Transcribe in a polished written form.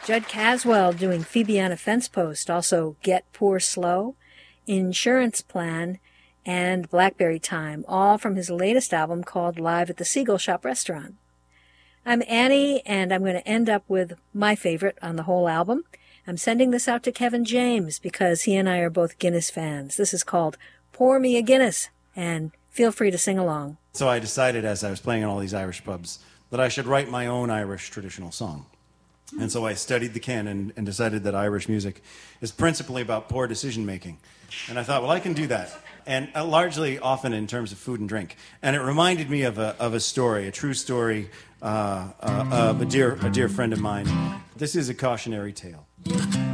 Judd Caswell doing Phoebe on a Fence Post, also Get Poor Slow, Insurance Plan, and Blackberry Time, all from his latest album called Live at the Seagull Shop Restaurant. I'm Annie, and I'm going to end up with my favorite on the whole album. I'm sending this out to Kevin James because he and I are both Guinness fans. This is called Pour Me a Guinness, and feel free to sing along. So I decided as I was playing in all these Irish pubs that I should write my own Irish traditional song. And so I studied the canon and decided that Irish music is principally about poor decision-making. And I thought, well, I can do that. And largely, often in terms of food and drink. And it reminded me of a story, a true story of a dear friend of mine. This is a cautionary tale.